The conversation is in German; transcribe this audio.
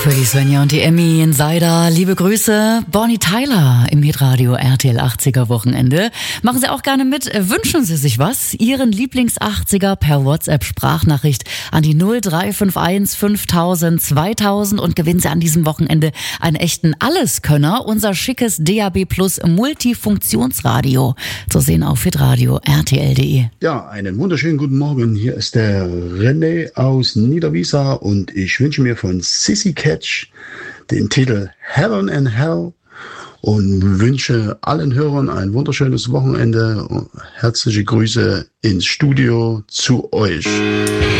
Pretty Svenja und die Emmy in Seida. Liebe Grüße. Bonnie Tyler im Hitradio RTL 80er Wochenende. Machen Sie auch gerne mit. Wünschen Sie sich was? Ihren Lieblings-80er per WhatsApp-Sprachnachricht an die 0351 5000 2000 und gewinnen Sie an diesem Wochenende einen echten Alleskönner. Unser schickes DAB Plus Multifunktionsradio. Zu sehen auf hitradio RTL.de. Ja, einen wunderschönen guten Morgen. Hier ist der René aus Niederwiesa und ich wünsche mir von Sissy Catch den Titel Heaven and Hell und wünsche allen Hörern ein wunderschönes Wochenende. Herzliche Grüße ins Studio zu euch.